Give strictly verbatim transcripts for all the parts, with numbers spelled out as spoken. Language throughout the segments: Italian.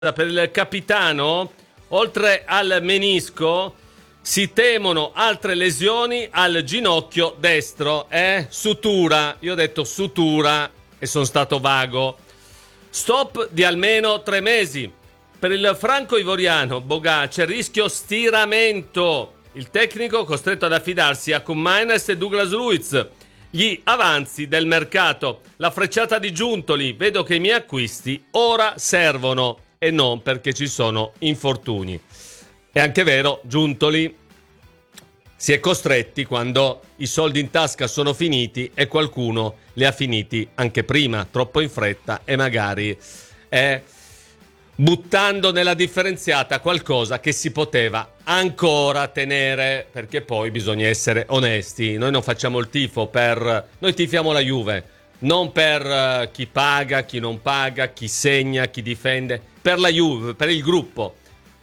per il capitano, oltre al menisco, si temono altre lesioni al ginocchio destro. Eh? Sutura. Io ho detto sutura e sono stato vago. Stop di almeno tre mesi. Per il franco-ivoriano Boga c'è rischio stiramento. Il tecnico costretto ad affidarsi a Koeman e Douglas Luiz. Gli avanzi del mercato. La frecciata di Giuntoli. Vedo che i miei acquisti ora servono e non perché ci sono infortuni. È anche vero, Giuntoli si è costretti quando i soldi in tasca sono finiti e qualcuno li ha finiti anche prima, troppo in fretta, e magari è buttando nella differenziata qualcosa che si poteva ancora tenere, perché poi bisogna essere onesti. Noi non facciamo il tifo per... Noi tifiamo la Juve, non per uh, chi paga, chi non paga, chi segna, chi difende, per la Juve, per il gruppo.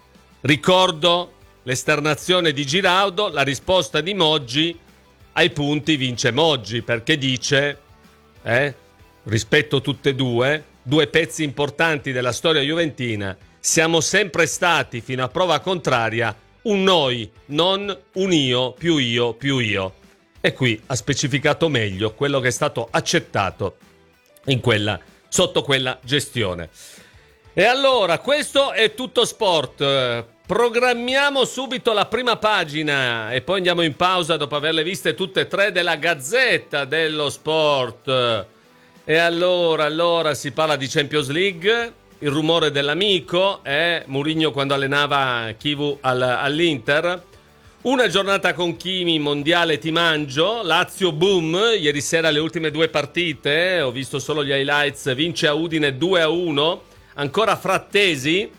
Ricordo l'esternazione di Giraudo, la risposta di Moggi: ai punti vince Moggi, perché dice, eh, rispetto tutte e due, due pezzi importanti della storia juventina, siamo sempre stati, fino a prova contraria, un noi, non un io, più io, più io. E qui ha specificato meglio quello che è stato accettato in quella, sotto quella gestione. E allora, questo è tutto sport. Programmiamo subito la prima pagina e poi andiamo in pausa dopo averle viste tutte e tre della Gazzetta dello Sport. E allora, allora si parla di Champions League, il rumore dell'amico, è Mourinho quando allenava Chivu al, all'Inter. Una giornata con Chimi, mondiale ti mangio, Lazio boom, ieri sera le ultime due partite, ho visto solo gli highlights, vince a Udine due a uno, ancora Frattesi,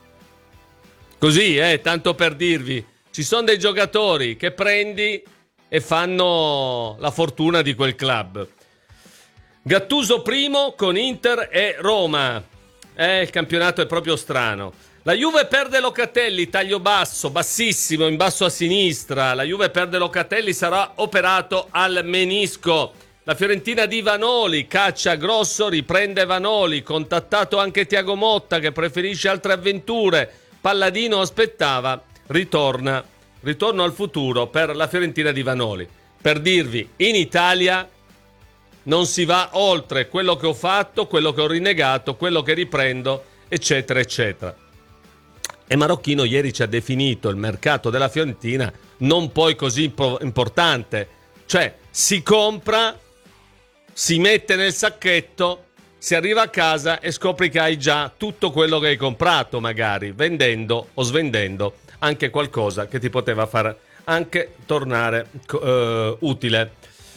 così eh, tanto per dirvi, ci sono dei giocatori che prendi e fanno la fortuna di quel club. Gattuso primo con Inter e Roma, eh, il campionato è proprio strano. La Juve perde Locatelli, taglio basso, bassissimo, in basso a sinistra. La Juve perde Locatelli, sarà operato al menisco. La Fiorentina di Vanoli, caccia grosso, riprende Vanoli. Contattato anche Thiago Motta che preferisce altre avventure. Palladino aspettava, ritorna. Ritorno al futuro per la Fiorentina di Vanoli. Per dirvi, in Italia non si va oltre quello che ho fatto, quello che ho rinnegato, quello che riprendo, eccetera, eccetera. E Marocchino ieri ci ha definito il mercato della Fiorentina non poi così impo- importante. Cioè, si compra, si mette nel sacchetto, si arriva a casa e scopri che hai già tutto quello che hai comprato, magari, vendendo o svendendo anche qualcosa che ti poteva far anche tornare uh, utile.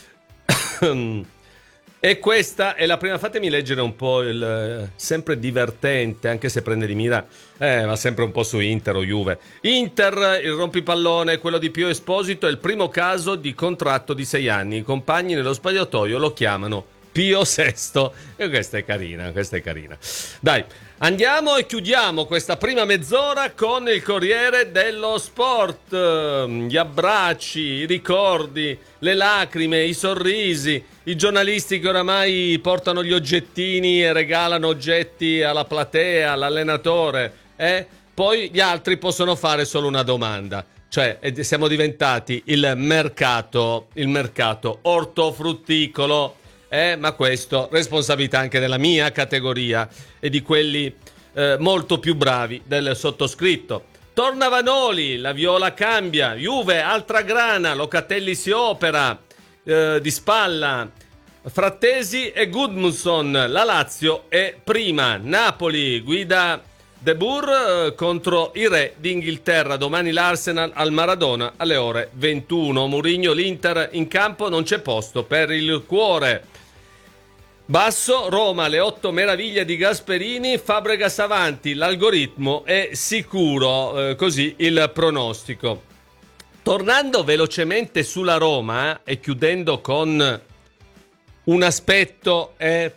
E questa è la prima, fatemi leggere un po' il eh, sempre divertente, anche se prende di mira, eh, ma sempre un po' su Inter o Juve. Inter, il rompipallone, quello di Pio Esposito, è il primo caso di contratto di sei anni. I compagni nello spogliatoio lo chiamano Pio Sesto. E questa è carina, questa è carina. Dai, andiamo e chiudiamo questa prima mezz'ora con il Corriere dello Sport. Gli abbracci, i ricordi, le lacrime, i sorrisi, i giornalisti che oramai portano gli oggettini e regalano oggetti alla platea, all'allenatore, eh? Poi gli altri possono fare solo una domanda. Cioè, siamo diventati il mercato, il mercato ortofrutticolo. Eh, ma questo, responsabilità anche della mia categoria e di quelli eh, molto più bravi del sottoscritto. Torna Vanoli, la viola cambia, Juve, altra grana, Locatelli si opera, eh, di spalla, Frattesi e Gudmundsson, la Lazio è prima, Napoli, guida De Boer eh, contro i re d'Inghilterra, domani l'Arsenal al Maradona alle ore ventuno, Mourinho, l'Inter in campo, non c'è posto per il cuore. Basso, Roma, le otto meraviglie di Gasperini, Fabregas avanti, l'algoritmo è sicuro, eh, così il pronostico. Tornando velocemente sulla Roma eh, e chiudendo con un aspetto eh,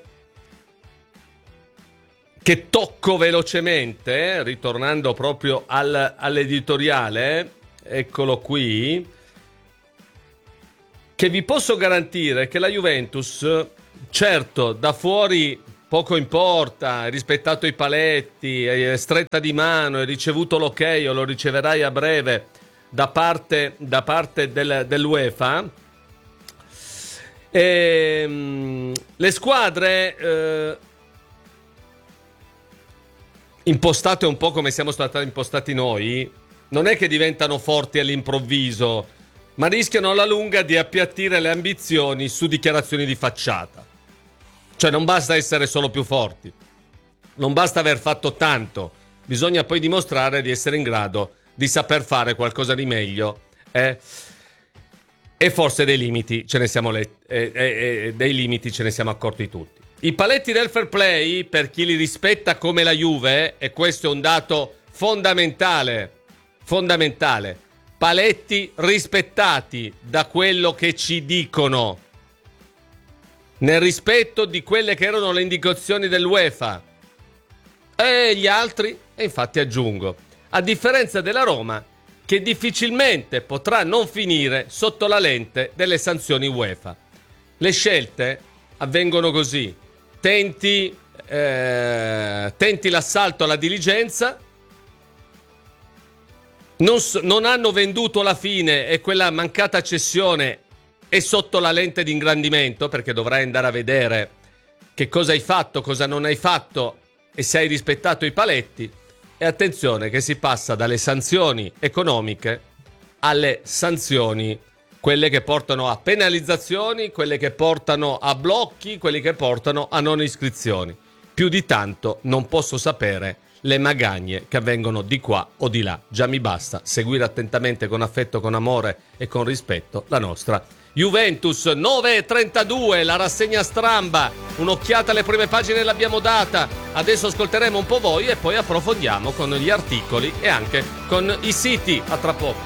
che tocco velocemente, eh, ritornando proprio al, all'editoriale, eh, eccolo qui, che vi posso garantire che la Juventus... Certo, da fuori poco importa, hai rispettato i paletti, è stretta di mano, hai ricevuto l'ok o lo riceverai a breve da parte, da parte del, dell'UEFA. E, mh, le squadre eh, impostate un po' come siamo stati impostati noi, non è che diventano forti all'improvviso, ma rischiano alla lunga di appiattire le ambizioni su dichiarazioni di facciata. Cioè non basta essere solo più forti, non basta aver fatto tanto, bisogna poi dimostrare di essere in grado di saper fare qualcosa di meglio, eh? E forse dei limiti ce ne siamo le- eh, eh, eh, dei limiti ce ne siamo accorti tutti. I paletti del fair play, per chi li rispetta come la Juve, e questo è un dato fondamentale, fondamentale, paletti rispettati da quello che ci dicono, nel rispetto di quelle che erano le indicazioni dell'UEFA. E gli altri, e infatti aggiungo, a differenza della Roma, che difficilmente potrà non finire sotto la lente delle sanzioni UEFA. Le scelte avvengono così: tenti, eh, tenti l'assalto alla diligenza, non, non hanno venduto alla fine e quella mancata cessione è sotto la lente di ingrandimento, perché dovrai andare a vedere che cosa hai fatto, cosa non hai fatto e se hai rispettato i paletti. E attenzione che si passa dalle sanzioni economiche alle sanzioni, quelle che portano a penalizzazioni, quelle che portano a blocchi, quelle che portano a non iscrizioni. Più di tanto non posso sapere le magagne che avvengono di qua o di là. Già mi basta seguire attentamente, con affetto, con amore e con rispetto la nostra Juventus. Nove e trentadue, la rassegna stramba, un'occhiata alle prime pagine l'abbiamo data, adesso ascolteremo un po' voi e poi approfondiamo con gli articoli e anche con i siti. A tra poco.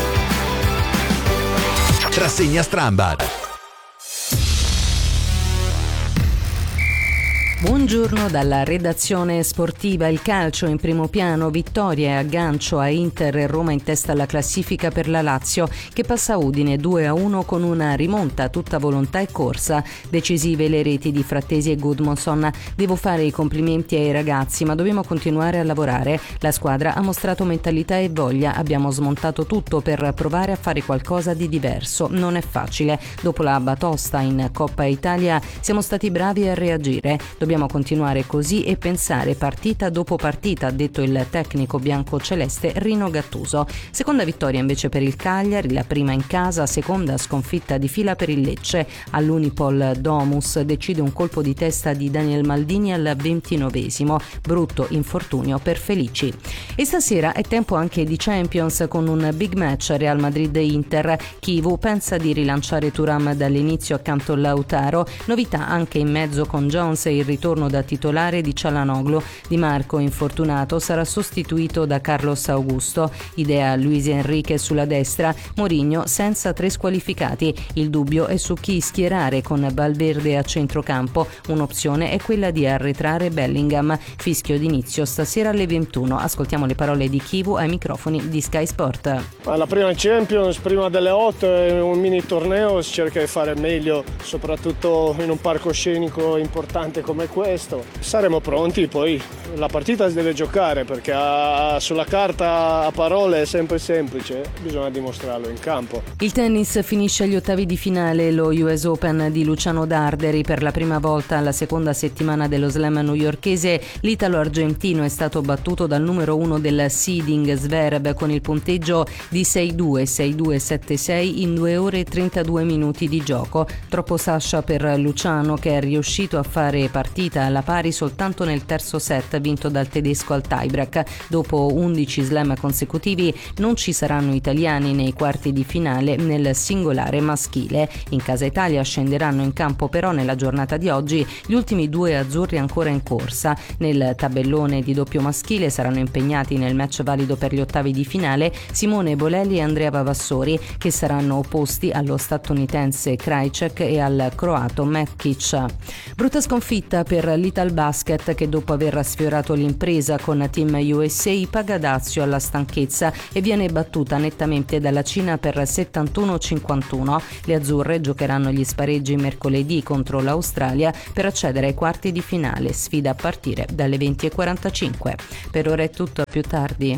Rassegna stramba. Buongiorno dalla redazione sportiva. Il calcio in primo piano, vittoria e aggancio a Inter e Roma in testa alla classifica per la Lazio, che passa Udine due a uno con una rimonta a tutta volontà e corsa. Decisive le reti di Frattesi e Gudmundsson. Devo fare i complimenti ai ragazzi, ma dobbiamo continuare a lavorare. La squadra ha mostrato mentalità e voglia, abbiamo smontato tutto per provare a fare qualcosa di diverso. Non è facile. Dopo la batosta in Coppa Italia siamo stati bravi a reagire. Dobbiamo continuare così e pensare partita dopo partita, ha detto il tecnico bianco-celeste Rino Gattuso. Seconda vittoria invece per il Cagliari, la prima in casa, seconda sconfitta di fila per il Lecce. All'Unipol Domus decide un colpo di testa di Daniel Maldini al ventinovesimo. Brutto infortunio per Felici. E stasera è tempo anche di Champions con un big match Real Madrid-Inter. Chivu pensa di rilanciare Thuram dall'inizio accanto a Lautaro. Novità anche in mezzo con Jones e il ritorno da titolare di Çalhanoğlu. Di Marco, infortunato, sarà sostituito da Carlos Augusto. Idea Luis Enrique sulla destra, Mourinho senza tre squalificati. Il dubbio è su chi schierare con Valverde a centrocampo. Un'opzione è quella di arretrare Bellingham. Fischio d'inizio stasera alle ventuno. Ascoltiamo le parole di Chivu ai microfoni di Sky Sport. La prima Champions, prima delle otto, è un mini torneo, si cerca di fare meglio, soprattutto in un palcoscenico importante come questo. Saremo pronti, poi la partita si deve giocare, perché a, sulla carta a parole è sempre semplice, bisogna dimostrarlo in campo. Il tennis finisce agli ottavi di finale lo U S Open di Luciano Darderi. Per la prima volta alla seconda settimana dello slam newyorkese l'italo-argentino è stato battuto dal numero uno del seeding Zverev con il punteggio di sei due sei due sette sei in due ore e trentadue minuti di gioco. Troppo Sasha per Luciano, che è riuscito a fare partita alla pari soltanto nel terzo set vinto dal tedesco al tiebreak. Dopo undici slam consecutivi non ci saranno italiani nei quarti di finale nel singolare maschile. In casa Italia scenderanno in campo però nella giornata di oggi gli ultimi due azzurri ancora in corsa. Nel tabellone di doppio maschile saranno impegnati nel match valido per gli ottavi di finale Simone Bolelli e Andrea Vavassori, che saranno opposti allo statunitense Krajicek e al croato Mekic. Brutta sconfitta per l'Italbasket che dopo aver sfiorato l'impresa con Team U S A paga dazio alla stanchezza e viene battuta nettamente dalla Cina per settantuno a cinquantuno. Le azzurre giocheranno gli spareggi mercoledì contro l'Australia per accedere ai quarti di finale, sfida a partire dalle venti e quarantacinque. Per ora è tutto, a più tardi.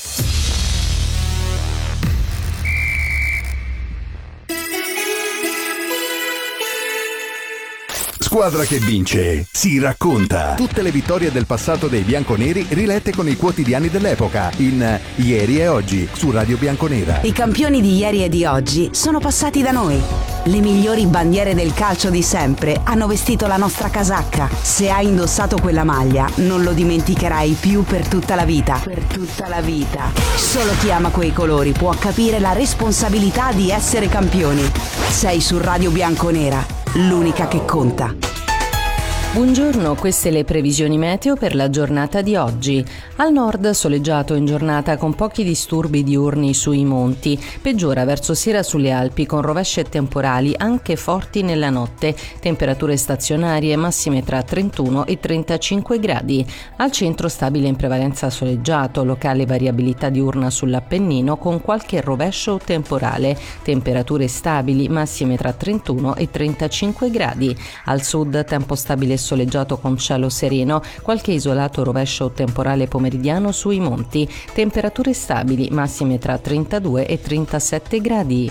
Squadra che vince si racconta. Tutte le vittorie del passato dei bianconeri rilette con i quotidiani dell'epoca in Ieri e Oggi su Radio Bianconera. I campioni di ieri e di oggi sono passati da noi. Le migliori bandiere del calcio di sempre hanno vestito la nostra casacca. Se hai indossato quella maglia, non lo dimenticherai più per tutta la vita. Per tutta la vita. Solo chi ama quei colori può capire la responsabilità di essere campioni. Sei su Radio Bianconera, l'unica che conta. Buongiorno, queste le previsioni meteo per la giornata di oggi. Al nord soleggiato in giornata con pochi disturbi diurni sui monti, peggiora verso sera sulle Alpi con rovesce temporali anche forti nella notte, temperature stazionarie massime tra trentuno e trentacinque gradi. Al centro stabile in prevalenza soleggiato, locale variabilità diurna sull'Appennino con qualche rovescio o temporale, temperature stabili massime tra trentuno e trentacinque gradi. Al sud tempo stabile soleggiato con cielo sereno, qualche isolato rovescio temporale pomeridiano sui monti, temperature stabili massime tra trentadue e trentasette gradi.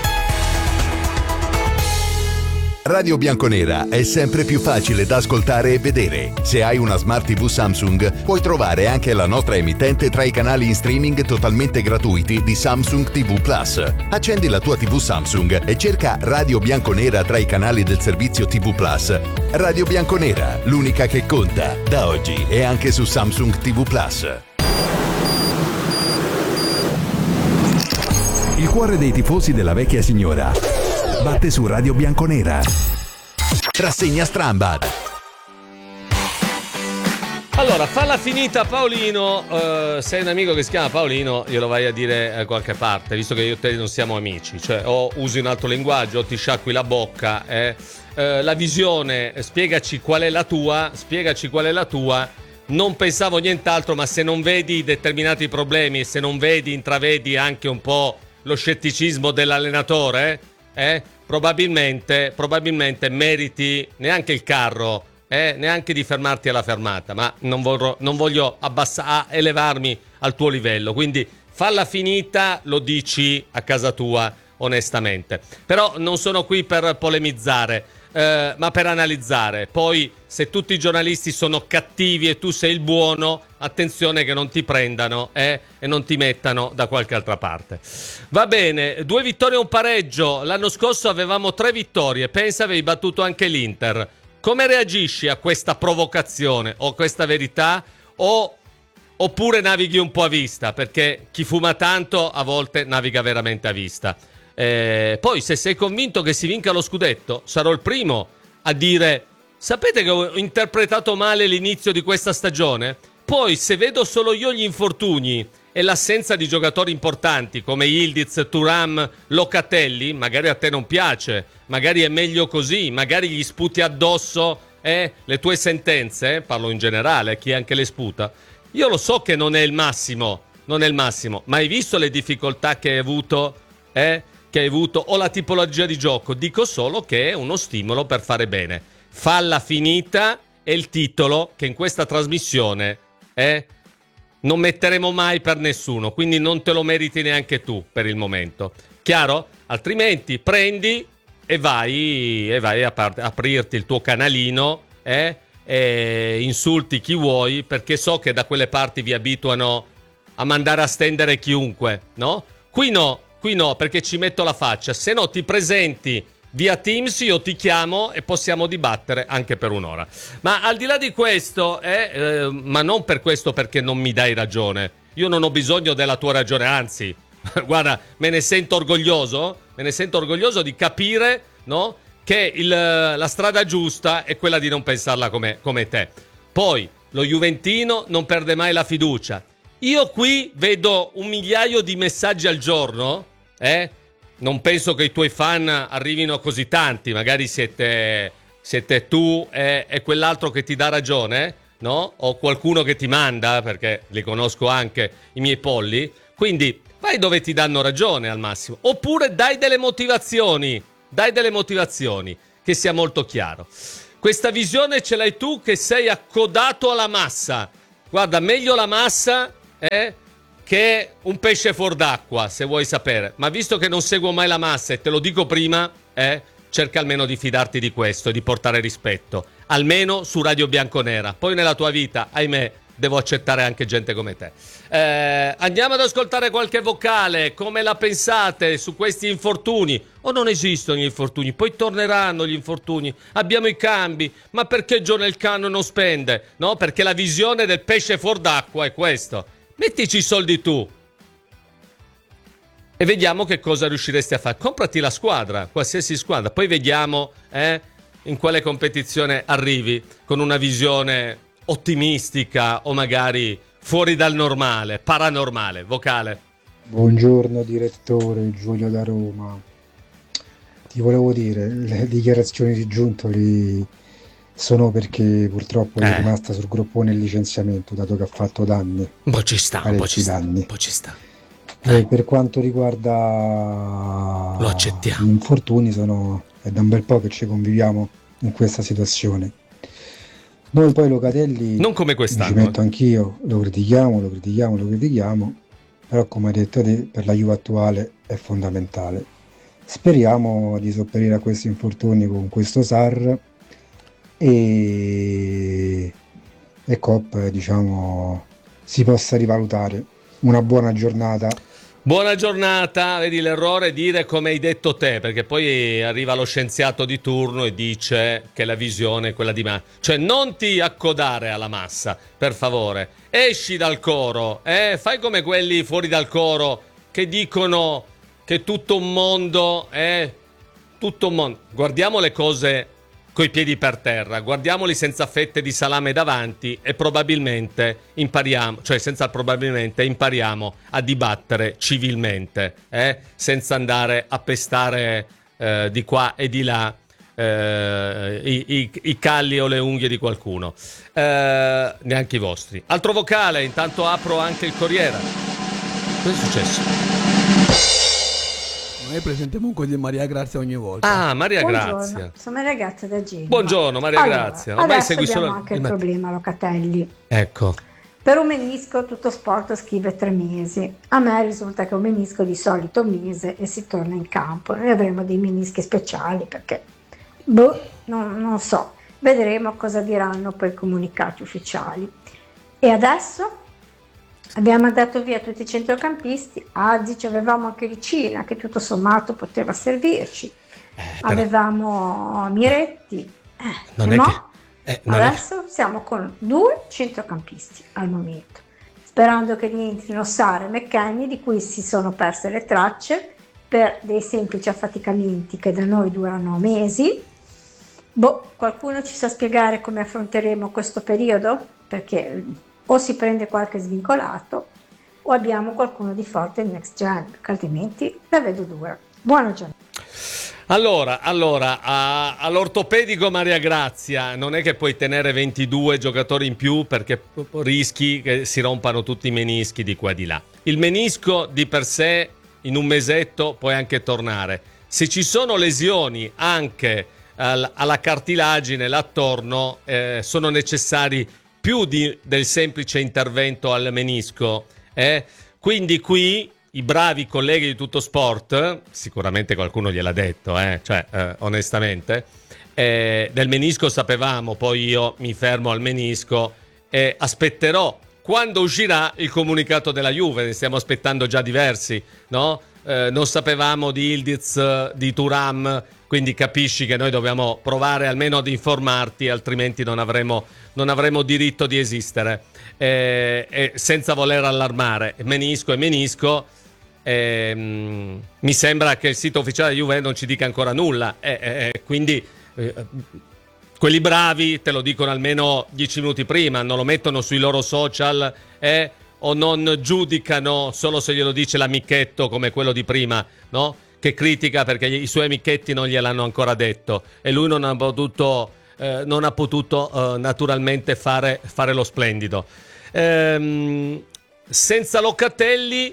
Radio Bianconera è sempre più facile da ascoltare e vedere. Se hai una Smart tivù Samsung, puoi trovare anche la nostra emittente tra i canali in streaming totalmente gratuiti di Samsung tivù Plus. Accendi la tua tivù Samsung e cerca Radio Bianconera tra i canali del servizio tivù Plus. Radio Bianconera, l'unica che conta. Da oggi è anche su Samsung tivù Plus. Il cuore dei tifosi della vecchia signora batte su Radio Bianconera. Rassegna Strambad. Allora, falla finita Paolino. Uh, sei un amico che si chiama Paolino, glielo vai a dire a qualche parte, visto che io e te non siamo amici. Cioè, o usi un altro linguaggio o ti sciacqui la bocca. Eh. Uh, la visione, spiegaci qual è la tua, spiegaci qual è la tua. Non pensavo nient'altro, ma se non vedi determinati problemi, se non vedi, intravedi anche un po' lo scetticismo dell'allenatore, eh, probabilmente, probabilmente meriti neanche il carro, eh, neanche di fermarti alla fermata, ma non, vorrò, non voglio abbassare, elevarmi al tuo livello, quindi falla finita, lo dici a casa tua onestamente. Però non sono qui per polemizzare, eh, ma per analizzare. Poi se tutti i giornalisti sono cattivi e tu sei il buono, attenzione che non ti prendano eh, e non ti mettano da qualche altra parte. Va bene, due vittorie e un pareggio. L'anno scorso avevamo tre vittorie, pensa avevi battuto anche l'Inter. Come reagisci a questa provocazione o questa verità? O oppure navighi un po' a vista? Perché chi fuma tanto a volte naviga veramente a vista. Eh, poi se sei convinto che si vinca lo scudetto, sarò il primo a dire: sapete che ho interpretato male l'inizio di questa stagione? Poi se vedo solo io gli infortuni e l'assenza di giocatori importanti come Yildiz, Thuram, Locatelli, magari a te non piace, magari è meglio così, magari gli sputi addosso eh, le tue sentenze, eh, parlo in generale, chi anche le sputa. Io lo so che non è il massimo, non è il massimo, ma hai visto le difficoltà che hai avuto, eh, che hai avuto o la tipologia di gioco? Dico solo che è uno stimolo per fare bene. Falla finita è il titolo che in questa trasmissione eh, non metteremo mai per nessuno, quindi non te lo meriti neanche tu per il momento. Chiaro? Altrimenti prendi e vai e vai a par- aprirti il tuo canalino eh, e insulti chi vuoi, perché so che da quelle parti vi abituano a mandare a stendere chiunque, no? Qui no, qui no, perché ci metto la faccia. Se no ti presenti via Teams, io ti chiamo e possiamo dibattere anche per un'ora. Ma al di là di questo, eh, eh, ma non per questo perché non mi dai ragione. Io non ho bisogno della tua ragione, anzi, guarda, me ne sento orgoglioso, me ne sento orgoglioso di capire, no, che il, la strada giusta è quella di non pensarla come, come te. Poi, lo juventino non perde mai la fiducia. Io qui vedo un migliaio di messaggi al giorno, eh, non penso che i tuoi fan arrivino così tanti, magari siete, siete tu e, e quell'altro che ti dà ragione, no? O qualcuno che ti manda, perché li conosco anche i miei polli, quindi vai dove ti danno ragione al massimo, oppure dai delle motivazioni, dai delle motivazioni, che sia molto chiaro. Questa visione ce l'hai tu che sei accodato alla massa. Guarda, meglio la massa eh, che un pesce fuor d'acqua, se vuoi sapere. Ma visto che non seguo mai la massa e te lo dico prima, eh, cerca almeno di fidarti di questo e di portare rispetto. Almeno su Radio Bianconera. Poi nella tua vita, ahimè, devo accettare anche gente come te. Eh, andiamo ad ascoltare qualche vocale. Come la pensate su questi infortuni? O non esistono gli infortuni? Poi torneranno gli infortuni. Abbiamo i cambi. Ma perché John Elkann non spende? No, perché la visione del pesce fuor d'acqua è questo. Mettici i soldi tu. E vediamo che cosa riusciresti a fare. Comprati la squadra, qualsiasi squadra. Poi vediamo eh, in quale competizione arrivi con una visione ottimistica o magari fuori dal normale, paranormale. Vocale. Buongiorno direttore, Giulio da Roma. Ti volevo dire, le dichiarazioni di Giuntoli sono perché purtroppo eh. è rimasta sul groppone il licenziamento, dato che ha fatto danni. Un po' ci sta, un po' ci sta, danni. un po' ci sta. E per quanto riguarda lo accettiamo. gli infortuni, sono, è da un bel po' che ci conviviamo in questa situazione. Noi poi Locatelli, non come quest'anno, ci metto anch'io, lo critichiamo, lo critichiamo, lo critichiamo, però come hai detto te, per la Juve attuale è fondamentale. Speriamo di sopperire a questi infortuni con questo S A R e, e Cop, diciamo, si possa rivalutare. Una buona giornata. Buona giornata, vedi l'errore è dire come hai detto te, perché poi arriva lo scienziato di turno e dice che la visione è quella di massa. Cioè non ti accodare alla massa, per favore. Esci dal coro, eh? Fai come quelli fuori dal coro che dicono che tutto un mondo è... Tutto un mondo... Guardiamo le cose coi piedi per terra, guardiamoli senza fette di salame davanti e probabilmente impariamo, cioè senza probabilmente impariamo a dibattere civilmente, eh? Senza andare a pestare eh, di qua e di là eh, i, i, i calli o le unghie di qualcuno, eh, neanche i vostri. Altro vocale, intanto apro anche il Corriere. Cosa è successo? Noi presentiamo un codice di Maria Grazia ogni volta. Ah, Maria Buongiorno, Grazia. sono Maria Grazia da Genova. Buongiorno Maria allora, Grazia. Ormai adesso segui abbiamo solo anche il il problema Locatelli. Ecco. Per un menisco tutto sport scrive tre mesi. A me risulta che un menisco di solito un mese e si torna in campo. Noi avremo dei menischi speciali perché, boh, non, non so. Vedremo cosa diranno poi i comunicati ufficiali. E adesso? Abbiamo mandato via tutti i centrocampisti, Azic, avevamo anche Vicina che tutto sommato poteva servirci, eh, però... avevamo Miretti, eh, non no? È che... eh, non adesso è... siamo con due centrocampisti al momento, sperando che rientrino Sara e McKennie, di cui si sono perse le tracce per dei semplici affaticamenti che da noi durano mesi. Boh, qualcuno ci sa spiegare come affronteremo questo periodo? Perché o si prende qualche svincolato o abbiamo qualcuno di forte in next gen, altrimenti la vedo dura. Buona giornata. Allora, allora a, all'ortopedico Maria Grazia non è che puoi tenere ventidue giocatori in più perché rischi che si rompano tutti i menischi di qua e di là. Il menisco di per sé in un mesetto puoi anche tornare. Se ci sono lesioni anche al, alla cartilagine, l'attorno, eh, sono necessari più di, del semplice intervento al menisco, eh? Quindi qui i bravi colleghi di Tutto Sport, sicuramente qualcuno gliel'ha detto, eh? Cioè eh, onestamente, eh, del menisco sapevamo, poi io mi fermo al menisco e aspetterò quando uscirà il comunicato della Juve, ne stiamo aspettando già diversi, no? Eh, non sapevamo di Ildiz, di Thuram, quindi capisci che noi dobbiamo provare almeno ad informarti, altrimenti non avremo, non avremo diritto di esistere. Eh, eh, senza voler allarmare, menisco e menisco, eh, mh, mi sembra che il sito ufficiale di Juve non ci dica ancora nulla, eh, eh, quindi eh, quelli bravi te lo dicono almeno dieci minuti prima, non lo mettono sui loro social, eh, o non giudicano solo se glielo dice l'amichetto come quello di prima, no? Che critica perché i suoi amichetti non gliel'hanno ancora detto e lui non ha potuto eh, non ha potuto eh, naturalmente fare, fare lo splendido. Ehm, senza Locatelli,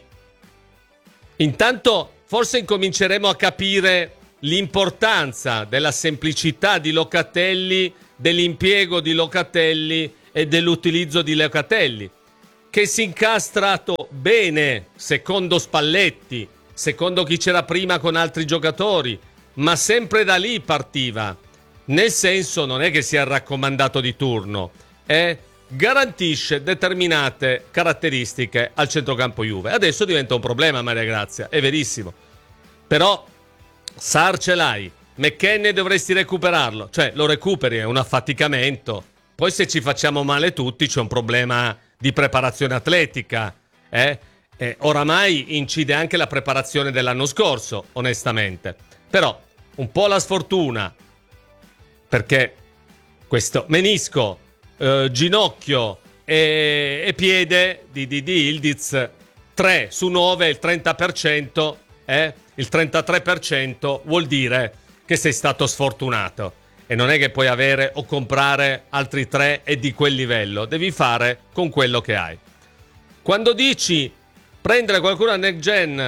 intanto forse incominceremo a capire l'importanza della semplicità di Locatelli, dell'impiego di Locatelli e dell'utilizzo di Locatelli, che si è incastrato bene, secondo Spalletti, secondo chi c'era prima con altri giocatori, ma sempre da lì partiva. Nel senso, non è che sia il raccomandato di turno, eh? Garantisce determinate caratteristiche al centrocampo Juve. Adesso diventa un problema, Maria Grazia, è verissimo. Però Sarr ce l'hai, McKennie dovresti recuperarlo, cioè lo recuperi, è un affaticamento. Poi se ci facciamo male tutti c'è un problema di preparazione atletica, eh? Eh, oramai incide anche la preparazione dell'anno scorso, onestamente. Però un po' la sfortuna, perché questo menisco, eh, ginocchio e, e piede di, di, di Ildiz, tre su nove, il trenta per cento, eh? Il trentatré per cento vuol dire che sei stato sfortunato. E non è che puoi avere o comprare altri tre e di quel livello, devi fare con quello che hai. Quando dici prendere qualcuno a next gen,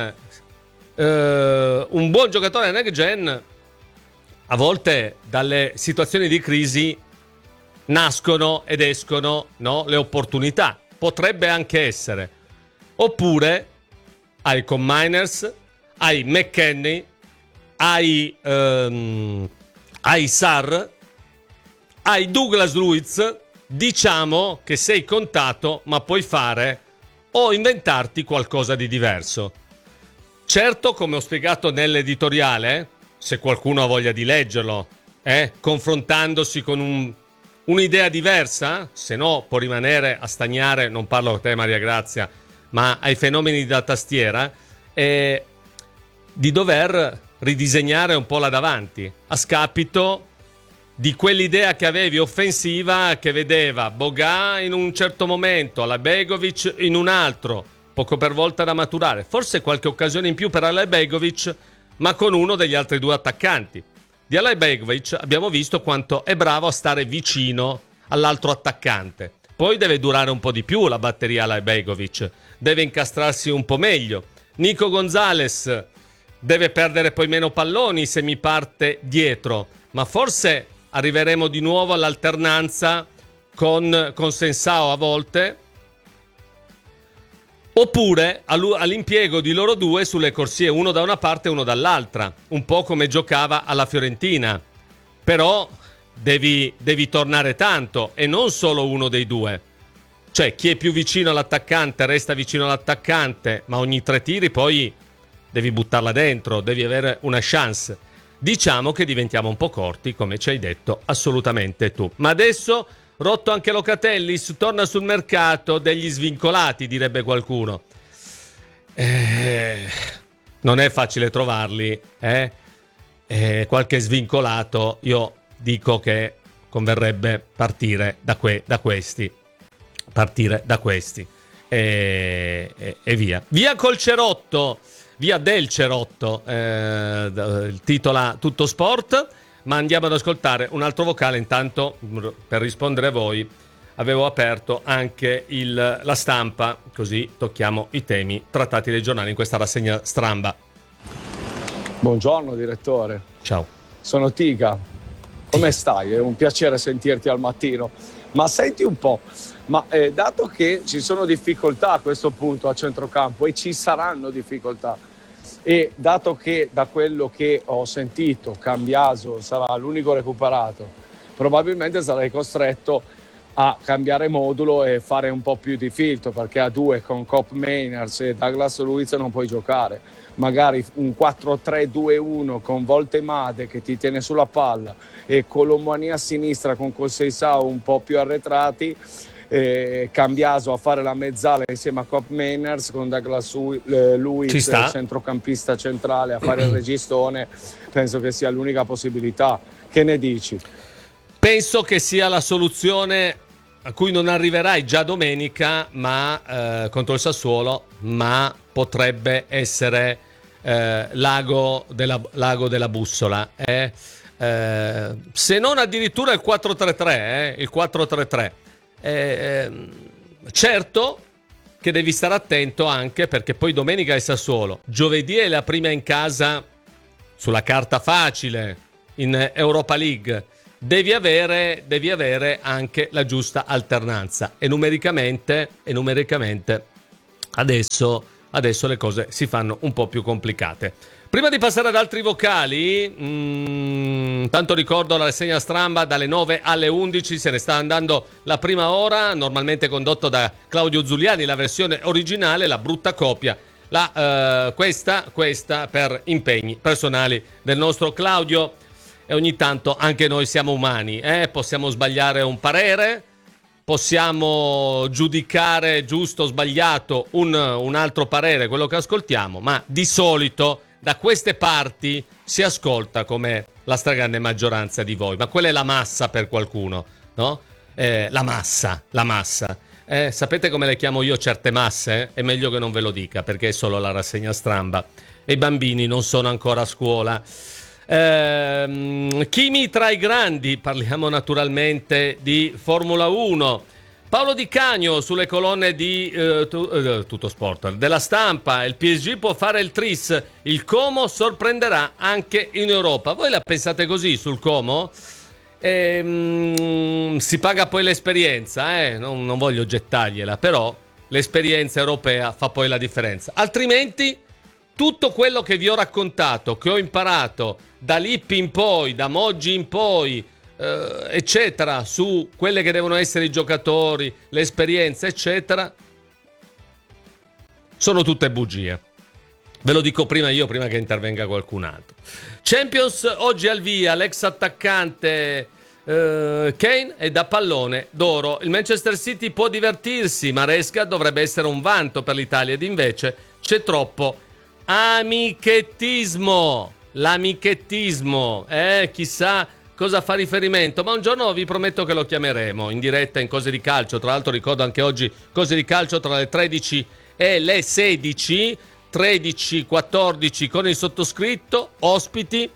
eh, un buon giocatore a next gen, a volte dalle situazioni di crisi nascono ed escono, no, le opportunità. Potrebbe anche essere. Oppure hai con Miners, hai McKennie, hai, ehm, hai Sarr, hai Douglas Luiz, diciamo che sei contato, ma puoi fare o inventarti qualcosa di diverso. Certo, come ho spiegato nell'editoriale, se qualcuno ha voglia di leggerlo, eh, confrontandosi con un, un'idea diversa, se no può rimanere a stagnare, non parlo a te Maria Grazia, ma ai fenomeni da tastiera, eh, di dover ridisegnare un po' là davanti, a scapito di quell'idea che avevi offensiva, che vedeva Boga in un certo momento, Alaibegovic in un altro, poco per volta da maturare, forse qualche occasione in più per Alaibegovic, ma con uno degli altri due attaccanti. Di Alaibegovic abbiamo visto quanto è bravo a stare vicino all'altro attaccante. Poi deve durare un po' di più la batteria Alaibegovic, deve incastrarsi un po' meglio. Nico Gonzalez deve perdere poi meno palloni se mi parte dietro, ma forse arriveremo di nuovo all'alternanza con, con Sensao a volte, oppure all'impiego di loro due sulle corsie, uno da una parte e uno dall'altra, un po' come giocava alla Fiorentina. Però devi, devi tornare tanto e non solo uno dei due. Cioè chi è più vicino all'attaccante resta vicino all'attaccante, ma ogni tre tiri poi devi buttarla dentro, devi avere una chance. Diciamo che diventiamo un po' corti, come ci hai detto assolutamente tu. Ma adesso, rotto anche Locatelli, torna sul mercato degli svincolati, direbbe qualcuno. Eh, non è facile trovarli, eh? Eh, qualche svincolato, io dico che converrebbe partire da, que- da questi. Partire da questi. E, e, e via. Via col Cerotto. Via del Cerotto, eh, il titola Tutto Sport, ma andiamo ad ascoltare un altro vocale. Intanto, per rispondere a voi, avevo aperto anche il, la Stampa, così tocchiamo i temi trattati dai giornali in questa rassegna stramba. Buongiorno direttore. Ciao. Sono Tiga. Come stai? È un piacere sentirti al mattino. Ma senti un po', ma eh, dato che ci sono difficoltà a questo punto a centrocampo e ci saranno difficoltà, e dato che da quello che ho sentito Cambiaso sarà l'unico recuperato, probabilmente sarai costretto a cambiare modulo e fare un po' più di filtro, perché a due con Cop Mainers e Douglas Luiz non puoi giocare. Magari un quattro tre due uno con Voltemade che ti tiene sulla palla e Colomboani a sinistra con Conceição un po' più arretrati, eh, Cambiaso a fare la mezzala insieme a Cop Mainers con Douglas Luiz, centrocampista centrale, a fare il registone. Penso che sia l'unica possibilità. Che ne dici? Penso che sia la soluzione a cui non arriverai già domenica, ma eh, contro il Sassuolo, ma potrebbe essere eh, l'ago della, l'ago della bussola. Eh? eh, se non addirittura il quattro tre tre, eh, il quattro tre tre. Eh, certo che devi stare attento anche perché poi domenica è Sassuolo, giovedì è la prima in casa sulla carta facile in Europa League. Devi avere, devi avere anche la giusta alternanza e numericamente, e numericamente adesso, adesso le cose si fanno un po' più complicate. Prima di passare ad altri vocali, mh, tanto ricordo la rassegna Stramba dalle nove alle undici, se ne sta andando la prima ora, normalmente condotto da Claudio Zuliani, la versione originale, la brutta copia, la, uh, questa, questa per impegni personali del nostro Claudio. E ogni tanto anche noi siamo umani, eh? Possiamo sbagliare un parere, possiamo giudicare giusto o sbagliato un, un altro parere, quello che ascoltiamo, ma di solito da queste parti si ascolta come la stragrande maggioranza di voi, ma quella è la massa per qualcuno, no? Eh, la massa, la massa. Eh, sapete come le chiamo io certe masse? È meglio che non ve lo dica perché è solo la rassegna Stramba e i bambini non sono ancora a scuola. Eh, Kimi tra i grandi, parliamo naturalmente di Formula uno. Paolo Di Cagno sulle colonne di eh, tu, eh, Tutto Sport della Stampa. Il P S G può fare il tris, il Como sorprenderà anche in Europa. Voi la pensate così sul Como? Eh, mh, si paga poi l'esperienza, eh? non, non voglio gettargliela, però l'esperienza europea fa poi la differenza. Altrimenti tutto quello che vi ho raccontato, che ho imparato da Lippi in poi, da Moggi in poi, eh, eccetera, su quelle che devono essere i giocatori, l'esperienza, eccetera, sono tutte bugie. Ve lo dico prima io, prima che intervenga qualcun altro. Champions oggi al via, l'ex attaccante eh, Kane è da pallone d'oro. Il Manchester City può divertirsi, Maresca dovrebbe essere un vanto per l'Italia ed invece c'è troppo amichettismo. L'amichettismo, eh, chissà cosa fa riferimento, ma un giorno vi prometto che lo chiameremo in diretta in Cose di Calcio. Tra l'altro ricordo anche oggi Cose di Calcio tra le tredici e le sedici, tredici quattordici con il sottoscritto, ospiti,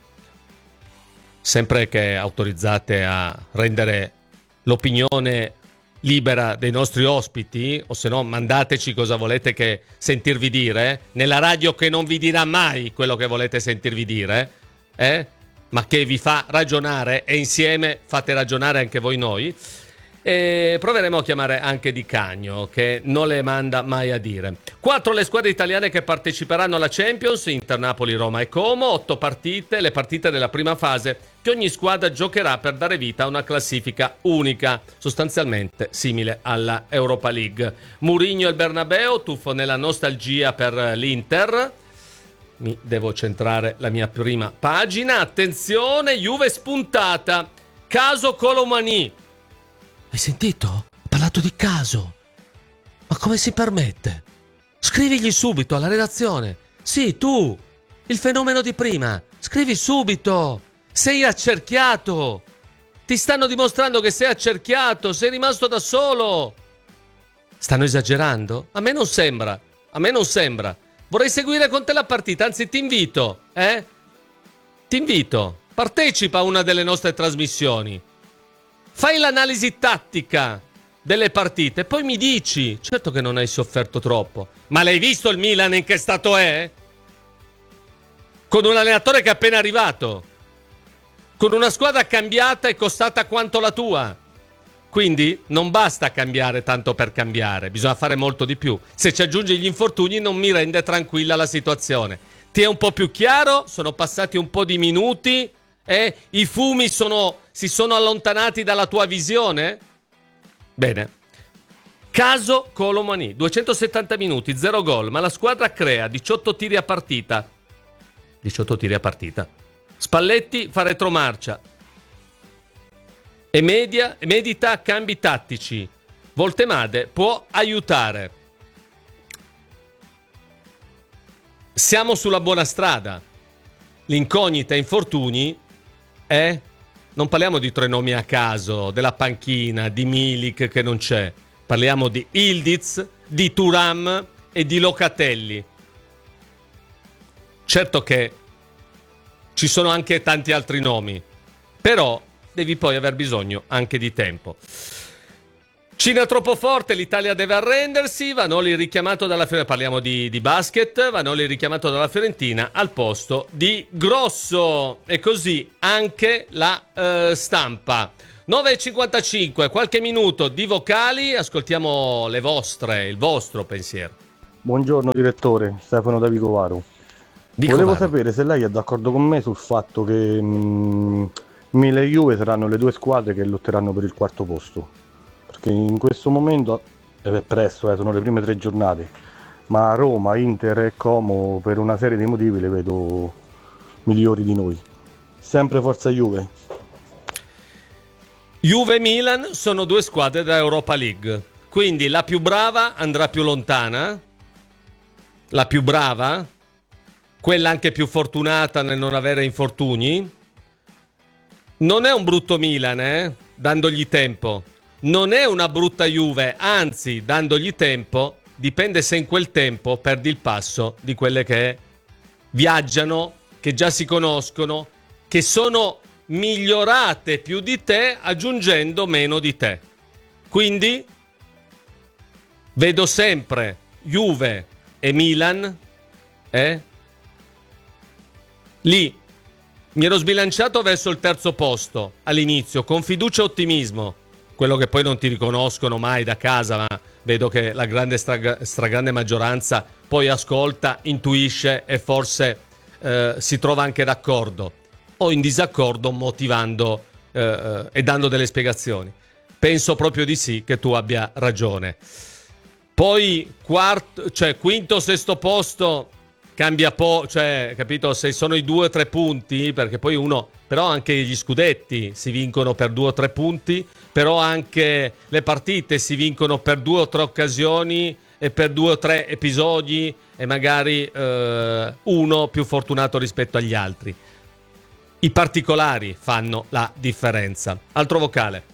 sempre che autorizzate a rendere l'opinione libera dei nostri ospiti, o se no mandateci cosa volete che sentirvi dire, nella radio che non vi dirà mai quello che volete sentirvi dire, eh? ma che vi fa ragionare e insieme fate ragionare anche voi noi. E proveremo a chiamare anche Di Cagno, che non le manda mai a dire. Quattro le squadre italiane che parteciperanno alla Champions, Inter, Napoli, Roma e Como. Otto partite, le partite della prima fase che ogni squadra giocherà per dare vita a una classifica unica, sostanzialmente simile alla Europa League. Mourinho e il Bernabeu, tuffo nella nostalgia per l'Inter. Mi devo centrare la mia prima pagina. Attenzione, Juve spuntata. Caso Colomani. Hai sentito? Ha parlato di caso. Ma come si permette? Scrivigli subito alla redazione. Sì, tu, il fenomeno di prima. Scrivi subito. Sei accerchiato. Ti stanno dimostrando che sei accerchiato. Sei rimasto da solo. Stanno esagerando? A me non sembra. A me non sembra. Vorrei seguire con te la partita. Anzi, ti invito. Eh? Ti invito. Partecipa a una delle nostre trasmissioni. Fai l'analisi tattica delle partite, poi mi dici, certo che non hai sofferto troppo, ma l'hai visto il Milan in che stato è? Con un allenatore che è appena arrivato, con una squadra cambiata e costata quanto la tua. Quindi non basta cambiare tanto per cambiare, bisogna fare molto di più. Se ci aggiungi gli infortuni non mi rende tranquilla la situazione. Ti è un po' più chiaro? Sono passati un po' di minuti? Eh? I fumi sono, si sono allontanati dalla tua visione? Bene. Caso Colomani, duecentosettanta minuti, zero gol, ma la squadra crea diciotto tiri a partita. diciotto tiri a partita. Spalletti fa retromarcia. E media, medita cambi tattici. Voltemade può aiutare. Siamo sulla buona strada. L'incognita infortuni è... Non parliamo di tre nomi a caso, della panchina, di Milik che non c'è. Parliamo di Ildiz, di Thuram e di Locatelli. Certo che ci sono anche tanti altri nomi. però devi poi aver bisogno anche di tempo. Cina troppo forte, l'Italia deve arrendersi, Vanoli richiamato dalla Fiorentina, parliamo di, di basket, Vanoli richiamato dalla Fiorentina al posto di Grosso, e così anche la eh, Stampa. nove e cinquantacinque, qualche minuto di vocali, ascoltiamo le vostre, il vostro pensiero. Buongiorno direttore, Stefano da Vicovaro. Vicovaro. Volevo sapere se lei è d'accordo con me sul fatto che mh, Milan e Juve saranno le due squadre che lotteranno per il quarto posto. Perché in questo momento è presto, eh, sono le prime tre giornate, ma Roma, Inter e Como per una serie di motivi le vedo migliori di noi. Sempre forza Juve. Juve e Milan sono due squadre da Europa League, quindi la più brava andrà più lontana, la più brava, quella anche più fortunata nel non avere infortuni. Non è un brutto Milan, eh, dandogli tempo. Non è una brutta Juve, anzi, dandogli tempo, dipende se in quel tempo perdi il passo di quelle che viaggiano, che già si conoscono, che sono migliorate più di te aggiungendo meno di te. Quindi vedo sempre Juve e Milan, eh? Lì mi ero sbilanciato verso il terzo posto all'inizio, con fiducia e ottimismo. Quello che poi non ti riconoscono mai da casa, ma vedo che la grande straga- stragrande maggioranza poi ascolta, intuisce e forse eh, si trova anche d'accordo o in disaccordo, motivando eh, e dando delle spiegazioni. Penso proprio di sì, che tu abbia ragione. Poi quarto, cioè quinto, sesto posto cambia po', cioè, capito, se sono i due o tre punti, perché poi uno, però anche gli scudetti si vincono per due o tre punti, però anche le partite si vincono per due o tre occasioni e per due o tre episodi, e magari eh, uno più fortunato rispetto agli altri. I particolari fanno la differenza. Altro vocale.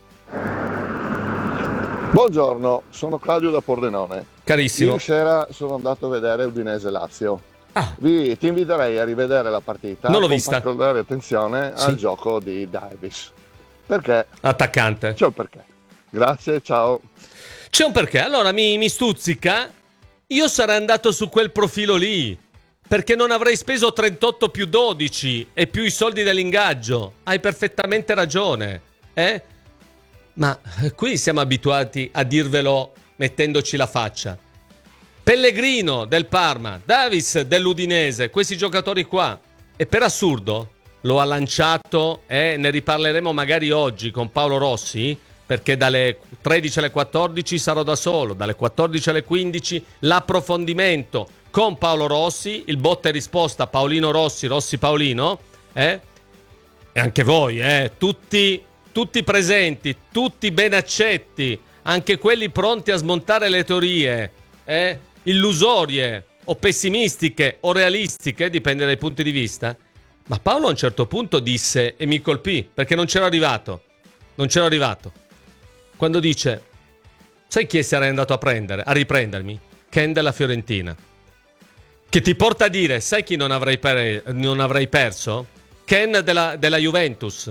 Buongiorno, sono Claudio da Pordenone. Carissimo. Ieri sera sono andato a vedere Udinese Lazio. Ah. Vi, ti inviterei a rivedere la partita. Non l'ho vista. Con particolare attenzione Sì. al gioco di Davis. Perché? Attaccante. C'è un perché. Grazie, ciao. C'è un perché. Allora mi, mi stuzzica. Io sarei andato su quel profilo lì, perché non avrei speso trentotto più dodici e più i soldi dell'ingaggio. Hai perfettamente ragione, eh? Ma qui siamo abituati a dirvelo mettendoci la faccia. Pellegrino del Parma, Davis dell'Udinese, questi giocatori qua. E per assurdo lo ha lanciato, e eh, ne riparleremo magari oggi con Paolo Rossi, perché dalle tredici alle quattordici sarò da solo, dalle quattordici alle quindici l'approfondimento con Paolo Rossi, il botta e risposta Paolino Rossi, Rossi Paolino, eh? E anche voi, eh? tutti, tutti presenti, tutti ben accetti, anche quelli pronti a smontare le teorie, eh? illusorie o pessimistiche o realistiche, dipende dai punti di vista. Ma Paolo a un certo punto disse, e mi colpì, perché non c'ero arrivato, non c'ero arrivato, quando dice, sai chi sarei andato a prendere, a riprendermi? Ken della Fiorentina. Che ti porta a dire, sai chi non avrei, per- non avrei perso? Ken della, della Juventus.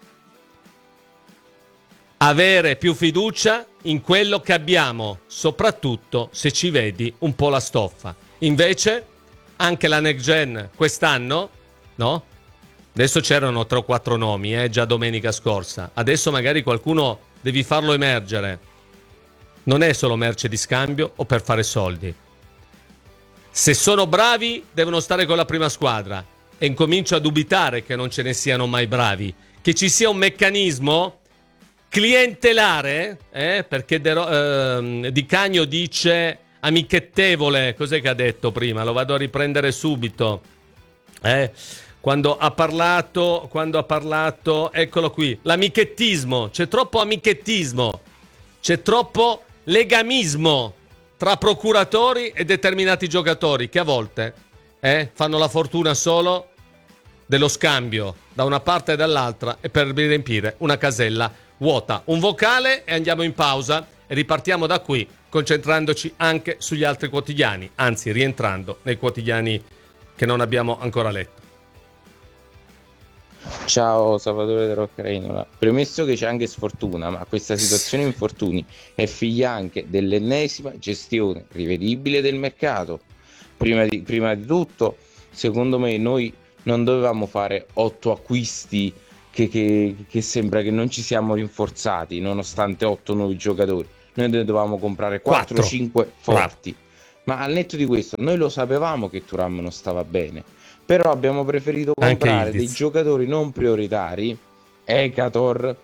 Avere più fiducia in quello che abbiamo, soprattutto se ci vedi un po' la stoffa. Invece, anche la Next Gen quest'anno, no? Adesso c'erano tre o quattro nomi, eh, già domenica scorsa. Adesso magari qualcuno devi farlo emergere. Non è solo merce di scambio o per fare soldi. Se sono bravi, devono stare con la prima squadra. E incomincio a dubitare che non ce ne siano mai bravi. Che ci sia un meccanismo clientelare, eh, perché De, eh, Di Cagno dice amichettevole. Cos'è che ha detto prima? Lo vado a riprendere subito. Eh, quando ha parlato, quando ha parlato, eccolo qui, l'amichettismo. C'è troppo amichettismo. C'è troppo legamismo tra procuratori e determinati giocatori che a volte eh, fanno la fortuna solo dello scambio da una parte e dall'altra e per riempire una casella vuota. Un vocale e andiamo in pausa e ripartiamo da qui, concentrandoci anche sugli altri quotidiani, anzi rientrando nei quotidiani che non abbiamo ancora letto. Ciao Salvatore da Roccareinola. Premesso che c'è anche sfortuna, ma questa situazione infortuni è figlia anche dell'ennesima gestione rivedibile del mercato. Prima di, prima di tutto, secondo me, noi non dovevamo fare otto acquisti che, che, che sembra che non ci siamo rinforzati, nonostante otto nuovi giocatori. Noi ne dovevamo comprare quattro cinque forti. Ma al netto di questo, noi lo sapevamo che Thuram non stava bene. Però abbiamo preferito comprare dei giocatori non prioritari, Ekator,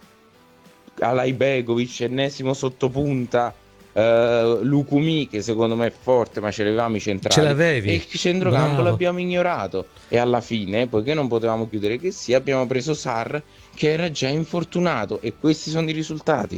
Alajbegovic, ennesimo sottopunta, uh, Lukumi, che secondo me è forte, ma ce l'avevamo i centrali. Ce l'avevi? E il centrocampo Bravo. l'abbiamo ignorato. E alla fine, poiché non potevamo chiudere che sia, abbiamo preso Sarr, che era già infortunato, e questi sono i risultati.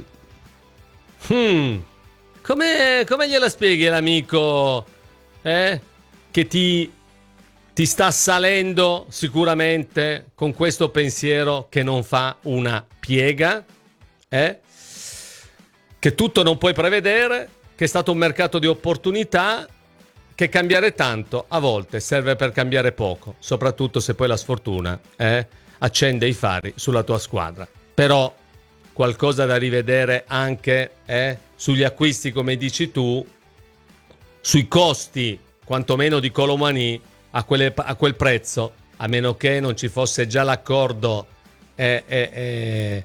Hmm. Come, come gliela spieghi l'amico eh? che ti... ti sta salendo sicuramente con questo pensiero che non fa una piega, eh? Che tutto non puoi prevedere, che è stato un mercato di opportunità, che cambiare tanto a volte serve per cambiare poco, soprattutto se poi la sfortuna eh, accende i fari sulla tua squadra. Però qualcosa da rivedere anche eh, sugli acquisti, come dici tu, sui costi quantomeno di Colomani, A, quelle, a quel prezzo, a meno che non ci fosse già l'accordo e, e, e,